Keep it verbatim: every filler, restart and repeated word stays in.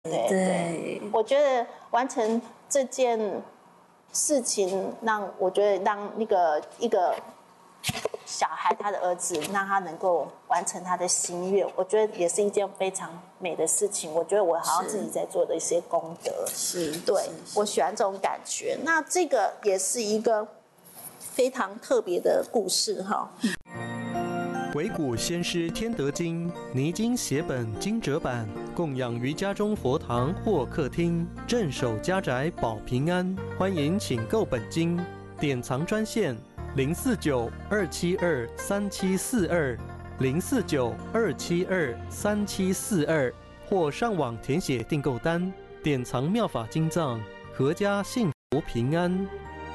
对对，我觉得完成这件事情，让我觉得让那个一个小孩他的儿子，让他能够完成他的心愿，我觉得也是一件非常美的事情。我觉得我好像自己在做的一些功德， 是， 对，我喜欢这种感觉。那这个也是一个非常特别的故事哈。 惟古先师天德经泥金写本精折版，供养于家中佛堂或客厅，镇守家宅保平安。欢迎请购本经，典藏专线零四九二七二三七四二零四九二七二三七四二，或上网填写订购单，典藏妙法经藏，阖家幸福平安。